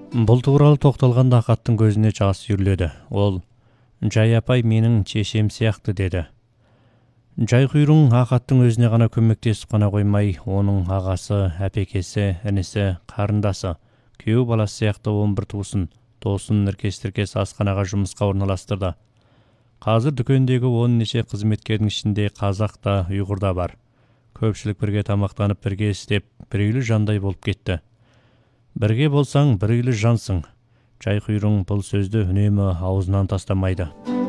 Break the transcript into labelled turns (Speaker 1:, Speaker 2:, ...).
Speaker 1: Бұл туралы тоқталғанда Ақаттың көзіне жас үйіріледі. Ол, жай апай менің шешем сияқты деді. Жай құйрың Ақаттың өзіне ғана көмектесіп қана қоймай, оның ағасы, әпекесі, інісі, қарындасы, күйеу баласы сияқты 11 туысын, досын іркес-тіркес асханаға жұмысқа орналастырды. Қазір дүкендегі 10 неше қызметкердің ішінде қазақ та, ұйғыр да бар. Көпшілік бірге тамақтанып, бірге істеп, бір үйлі жандай болып кетті. Бірге болсаң, бір үйлі жансың. Жай құйрың бұл сөзді үнемі аузынан тастамайды.